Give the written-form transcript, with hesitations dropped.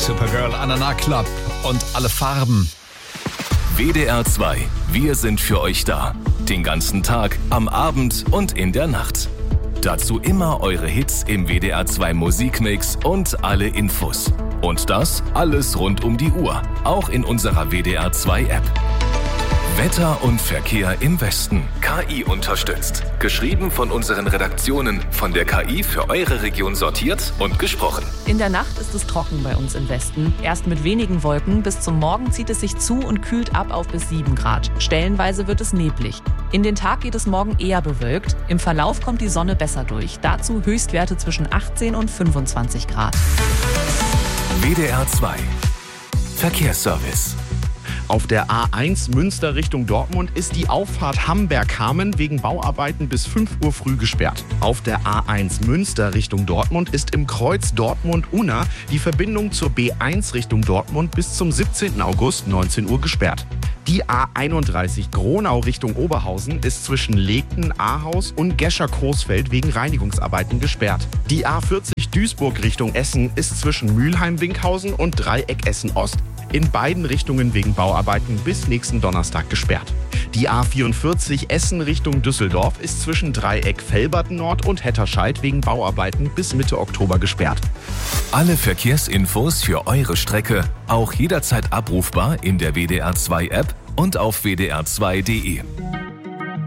Supergirl, Anana Club und alle Farben. WDR 2. Wir sind für euch da. Den ganzen Tag, am Abend und in der Nacht. Dazu immer eure Hits im WDR 2 Musikmix und alle Infos. Und das alles rund um die Uhr. Auch in unserer WDR 2 App. Wetter und Verkehr im Westen. KI unterstützt. Geschrieben von unseren Redaktionen. Von der KI für eure Region sortiert und gesprochen. In der Nacht ist es trocken bei uns im Westen. Erst mit wenigen Wolken. Bis zum Morgen zieht es sich zu und kühlt ab auf bis 7 Grad. Stellenweise wird es neblig. In den Tag geht es morgen eher bewölkt. Im Verlauf kommt die Sonne besser durch. Dazu Höchstwerte zwischen 18 und 25 Grad. WDR 2. Verkehrsservice. Auf der A1 Münster Richtung Dortmund ist die Auffahrt Hamberg-Hameln wegen Bauarbeiten bis 5 Uhr früh gesperrt. Auf der A1 Münster Richtung Dortmund ist im Kreuz Dortmund-Unna die Verbindung zur B1 Richtung Dortmund bis zum 17. August 19 Uhr gesperrt. Die A31 Gronau Richtung Oberhausen ist zwischen Legten, Ahaus und Gescher-Coesfeld wegen Reinigungsarbeiten gesperrt. Die A40 Duisburg Richtung Essen ist zwischen Mülheim-Winkhausen und Dreieck Essen-Ost in beiden Richtungen wegen Bauarbeiten bis nächsten Donnerstag gesperrt. Die A44 Essen Richtung Düsseldorf ist zwischen Dreieck Velbert Nord und Hetterscheid wegen Bauarbeiten bis Mitte Oktober gesperrt. Alle Verkehrsinfos für eure Strecke auch jederzeit abrufbar in der WDR 2 App und auf wdr2.de.